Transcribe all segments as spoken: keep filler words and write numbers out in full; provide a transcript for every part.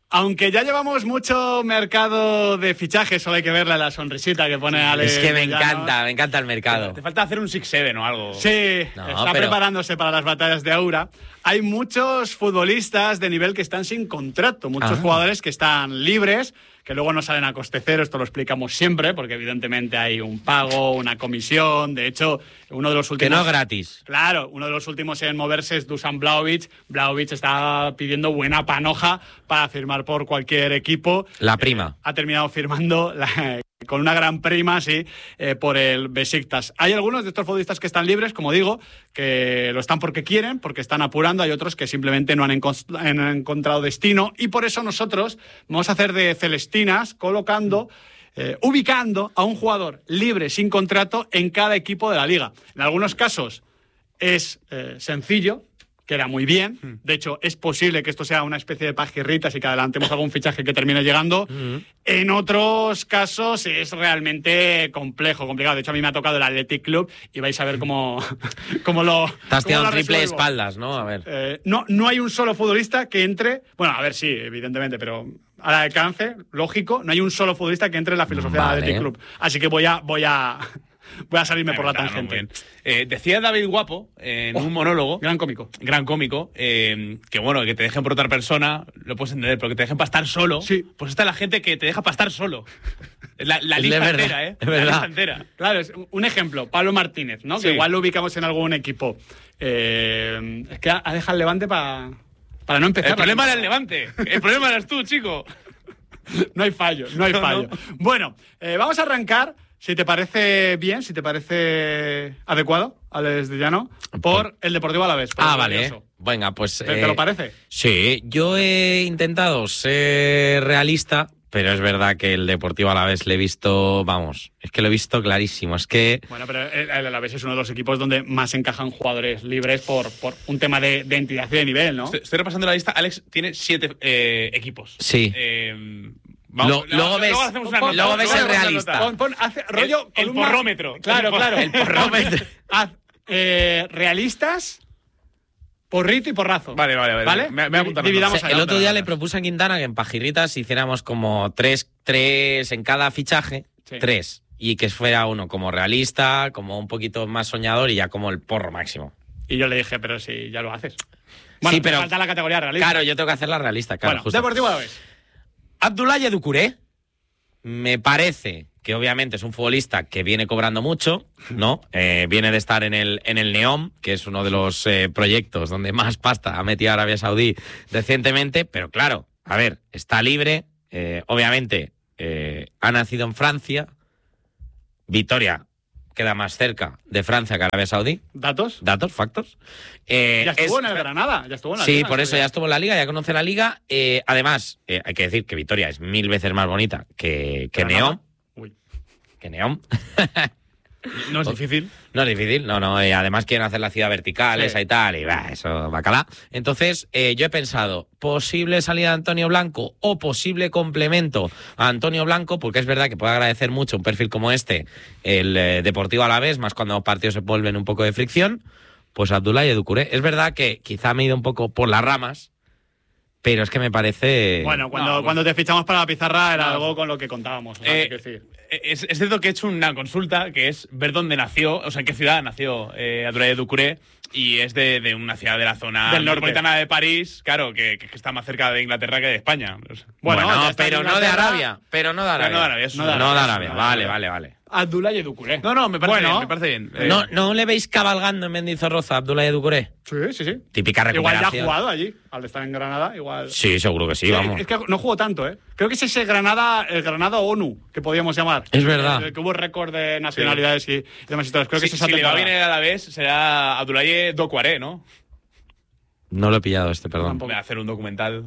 Aunque ya llevamos mucho mercado de fichajes, solo hay que verle la sonrisita que pone Alex. Es que me Villanos. encanta, me encanta el mercado. Te falta hacer un six siete o algo. Sí, No, está pero... preparándose para las batallas de Aura. Hay muchos futbolistas de nivel que están sin contrato, muchos ah. jugadores que están libres, que luego no salen a coste cero, esto lo explicamos siempre, porque evidentemente hay un pago, una comisión. De hecho, uno de los últimos... Que no es gratis. Claro, uno de los últimos en moverse es Dusan Vlahovic. Vlahovic está pidiendo buena panoja para firmar por cualquier equipo. La prima. Eh, ha terminado firmando la, con una gran prima, sí, eh, por el Besiktas. Hay algunos de estos futbolistas que están libres, como digo, que lo están porque quieren, porque están apurando. Hay otros que simplemente no han, encont- han encontrado destino. Y por eso nosotros vamos a hacer de Celestinas, colocando... Eh, ubicando a un jugador libre sin contrato en cada equipo de la liga. En algunos casos es eh, sencillo, queda muy bien. De hecho, es posible que esto sea una especie de pajirritas y que adelantemos algún fichaje que termine llegando. Uh-huh. En otros casos es realmente complejo, complicado. De hecho, a mí me ha tocado el Athletic Club y vais a ver cómo, cómo lo Te has tirado un triple de resuelvo. espaldas, ¿no? A ver. Eh, no, no hay un solo futbolista que entre... Bueno, a ver, sí, evidentemente, pero a la alcance, lógico, no hay un solo futbolista que entre en la filosofía vale. del Athletic Club. Así que voy a... Voy a Voy a salirme por la tangente. Eh, decía David Guapo en oh, un monólogo. Gran cómico. Gran cómico. Eh, que bueno, que te dejen por otra persona, lo puedes entender, pero que te dejen para estar solo. Sí. Pues está la gente que te deja para estar solo. La, la es lista verdad, entera, ¿eh? Es la verdad. lista entera. Claro, es un ejemplo. Pablo Martínez, ¿no? Sí. Que igual lo ubicamos en algún equipo. Eh, es que ha dejado el Levante para para no empezar. El problema era el Levante. El problema eras tú, chico. No hay fallo, no hay No, fallo. no. Bueno, eh, vamos a arrancar, si te parece bien, si te parece adecuado, Alex de Llano, por el Deportivo Alavés. por Ah, el vale. glorioso. Venga, pues... ¿Te, eh, ¿Te lo parece? Sí, yo he intentado ser realista, pero es verdad que el Deportivo Alavés le he visto, vamos, es que lo he visto clarísimo. Es que... Bueno, pero el, el Alavés es uno de los equipos donde más encajan jugadores libres por, por un tema de, de entidad y de nivel, ¿no? Estoy, estoy repasando la lista. Alex tiene siete eh, equipos. Sí. Eh, Vamos, Lo, luego ves, hacemos una pon, nota, luego ves luego el hacemos una realista. nota. Pon, pon, hace rollo El, el columna- porrómetro. Claro, claro. El porrómetro. Haz eh, realistas, porrito y porrazo. Vale, vale, vale. ¿Vale? Me, me voy a apuntar Dividamos notas. ahí. El no, otro no, día no, le no. propuse a Quintana que en Pajirritas hiciéramos como tres, tres en cada fichaje. Sí. Tres. Y que fuera uno como realista, como un poquito más soñador y ya como el porro máximo. Y yo le dije, pero si ya lo haces. Bueno, Sí, te pero- falta la categoría realista. Claro, yo tengo que hacer la realista, claro. bueno, justo. Deportivo Alavés. Abdoulaye Doucouré, me parece que obviamente es un futbolista que viene cobrando mucho, ¿no? Eh, viene de estar en el, en el Neom, que es uno de los eh, proyectos donde más pasta ha metido Arabia Saudí recientemente, pero claro, a ver, está libre, eh, obviamente eh, ha nacido en Francia, Vitoria queda más cerca de Francia que Arabia Saudí, ¿Datos? datos, factos. Eh, Ya estuvo es- en el Granada. Ya estuvo en la Sí, liga, por eso ya. ya estuvo en la liga, ya conoce la liga. Eh, además, eh, hay que decir que Vitoria es mil veces más bonita que, que Granada. Neom. Uy. Que Neom. No es difícil. No es difícil, no, no. eh, además quieren hacer la ciudad vertical, Sí. esa y tal, y bah, eso, bacalá. Entonces, eh, yo he pensado, posible salida de Antonio Blanco o posible complemento a Antonio Blanco, porque es verdad que puede agradecer mucho un perfil como este, el eh, Deportivo Alavés, más cuando los partidos se vuelven un poco de fricción, pues Abdoulaye Doucouré. Es verdad que quizá me he ido un poco por las ramas, pero es que me parece... Bueno, cuando, No, cuando te fichamos para la pizarra era No. algo con lo que contábamos. o sea, Eh, hay que decir. Es, es cierto que he hecho una consulta que es ver dónde nació, o sea, en qué ciudad nació eh, Abdoulaye Doucouré, y es de, de una ciudad de la zona Del norte. metropolitana de París, claro, que, que está más cerca de Inglaterra que de España. O sea, Bueno, Bueno, ya está pero en no de Inglaterra. Arabia, pero no de Arabia. no de Arabia, eso no no de de Arabia, Arabia, eso no de vale, Arabia. vale, vale. Abdoulaye Doucouré. No, no, me parece Bueno. bien, me parece bien. Eh, ¿No, ¿No le veis cabalgando en Mendizorroza a Abdoulaye Doucouré? Sí, sí, sí. Típica Igual ya recuperación. ha jugado allí, al estar en Granada, igual. Sí, seguro que sí, Sí, vamos. Es que no jugó tanto, ¿eh? Creo que es ese Granada, el Granada ONU, que podíamos llamar. Es verdad. El que hubo récord de nacionalidades y demás historias. Creo que si, es esa si le va temporada. bien a la vez, será Abdoulaye Doucouré, ¿no? No lo he pillado este, perdón. Tampoco. Voy a hacer un documental.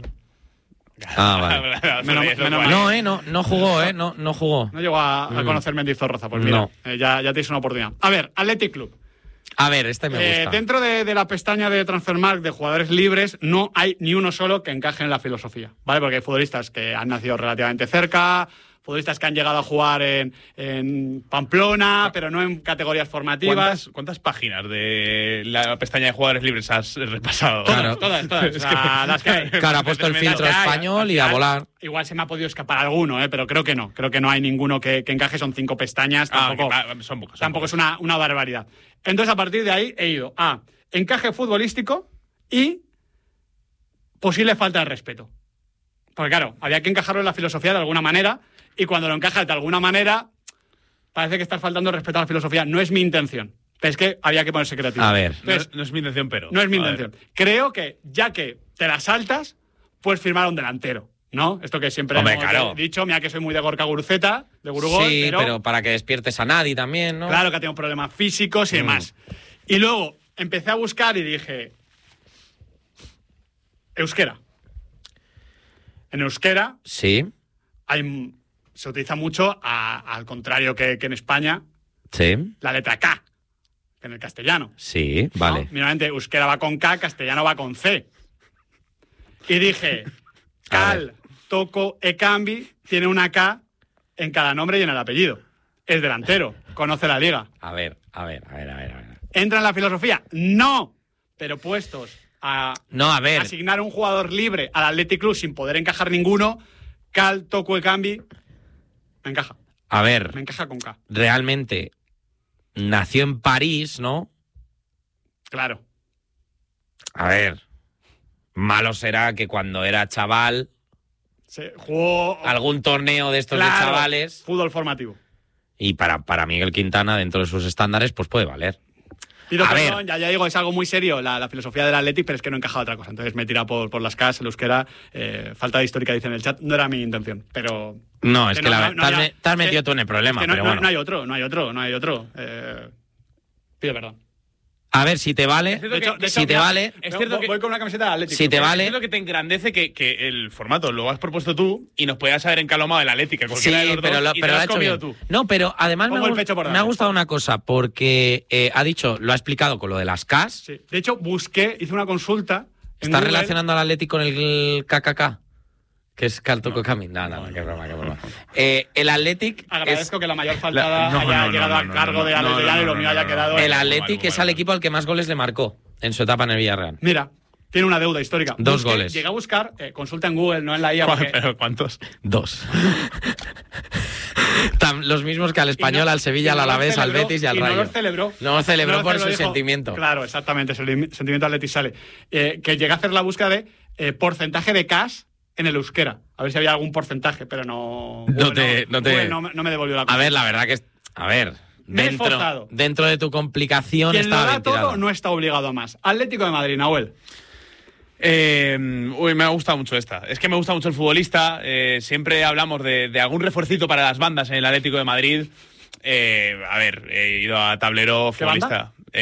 Ah, vale. Menos- Sobre menos Doucouré. No, eh, no, no jugó, eh, no, no jugó. No llegó a, a Mm. conocer Mendizorroza. Pues mira, No. eh, ya, ya tenéis una oportunidad. A ver, Athletic Club. A ver, este me Eh, gusta. dentro de, de la pestaña de Transfermarkt de jugadores libres, no hay ni uno solo que encaje en la filosofía, ¿vale? Porque hay futbolistas que han nacido relativamente cerca, futbolistas que han llegado a jugar en, en Pamplona, pero no en categorías formativas. ¿Cuántas, ¿Cuántas páginas de la pestaña de jugadores libres has repasado? Claro. Todas, todas. todas. O sea, las que hay. Claro, ha puesto el filtro Las que hay, español y al a final, volar. Igual se me ha podido escapar alguno, ¿eh? Pero creo que no. Creo que no hay ninguno que, que encaje. Son cinco pestañas. Ah, Tampoco, que va, son pocos, son tampoco pocos. es una, una barbaridad. Entonces, a partir de ahí, he ido a encaje futbolístico y posible falta de respeto. Porque claro, había que encajarlo en la filosofía de alguna manera, y cuando lo encajas de alguna manera, parece que estás faltando el respeto a la filosofía. No es mi intención. Pero es que había que ponerse creativo. A ver. No, Entonces, es- no es mi intención, pero. no es mi a ver. intención. Creo que, ya que te la saltas, puedes firmar a un delantero, ¿no? Esto que siempre Hombre, hemos claro. dicho, mira que soy muy de Gorka Guruceta, de Gurugol, Sí, pero, pero... para que despiertes a nadie también, ¿no? claro que ha tenido problemas físicos y Mm. demás. Y luego empecé a buscar y dije, euskera. En euskera Sí, hay, se utiliza mucho, a- al contrario que, que en España, sí, la letra K, que en el castellano. sí, ¿no? vale. Normalmente euskera va con K, castellano va con C. Y dije, A Cal, Toco, Ekambi, tiene una K en cada nombre y en el apellido. Es delantero, conoce la liga. A ver, a ver, a ver, a ver. a ver. ¿Entra en la filosofía? No. Pero puestos a No, a ver. asignar un jugador libre al Athletic Club sin poder encajar ninguno, Cal, Toco, Ekambi, me encaja. A ver, Me encaja con K. realmente nació en París, ¿no? Claro. A ver, malo será que cuando era chaval, Se jugó algún torneo de estos de claro, chavales, fútbol formativo. y para, para Miguel Quintana, dentro de sus estándares, pues puede valer. Pido A perdón, ver. ya, ya digo, es algo muy serio la, la filosofía del Athletic, pero es que no encajaba otra cosa. Entonces me he tirado por, por las casas, el euskera, eh, falta de histórica, dice en el chat. No era mi intención, pero... No, es Que que, no, la, no, no, te, has, ya- me- te has metido es- tú en el problema, es que no, pero no- bueno. no hay otro, no hay otro, no hay otro. Eh, pido perdón. A ver, si te vale, Es cierto De hecho, de si hecho, te mira, vale, es voy- cierto que- voy con una camiseta del Athletic. Si te Club. vale- Es lo que te engrandece que, que el formato lo has propuesto tú y nos podías haber encalomado en la Atlética. sí, pero lo, y pero te lo lo ha has hecho comido bien. tú. No, pero además me, Pongo ha el gu- pecho por me ha delante. gustado una cosa, porque eh, ha dicho, lo ha explicado con lo de las Ks. Sí. De hecho, busqué, hice una consulta. en ¿Está Google. relacionando al Atlético con el K K K? Que es Cartoco Camin. No, no, no, qué broma, qué broma. Eh, el Athletic Agradezco es, que la mayor faltada La- no, haya no, llegado no, a no, cargo no, de no, Alex no, de Llano y no, lo mío no, haya no, quedado. no. el en- Athletic vale, es vale. al equipo al que más goles le marcó en su etapa en el Villarreal. Mira, tiene una deuda histórica. Dos Busqué- goles. Llegué a buscar, eh, consulta en Google, no en la I A. ¿Cuál- porque- pero ¿Cuántos? Dos. Tam- los mismos que al Español, Y no- al Sevilla, y al no los Alavés, al celebró, Betis y al y Rayo. No lo celebró. No lo celebró por su dijo- sentimiento. Claro, exactamente, ese sentimiento Athletic sale. Eh, que llegué a hacer la búsqueda de eh, porcentaje de cash en el euskera. A ver si había algún porcentaje, pero no. No Google te- no te- Google no, me- no me devolvió la A ver, la verdad que es. A ver, Me he dentro, esforzado. dentro de tu complicación Quien lo estaba da bien todo tirado. no está obligado a más. Atlético de Madrid, Nahuel. Eh, uy, me ha gustado mucho esta. Es que me gusta mucho el futbolista. Eh, siempre hablamos de, de algún refuercito para las bandas en el Atlético de Madrid. Eh, a ver, he ido a tablero ¿Qué banda? futbolista.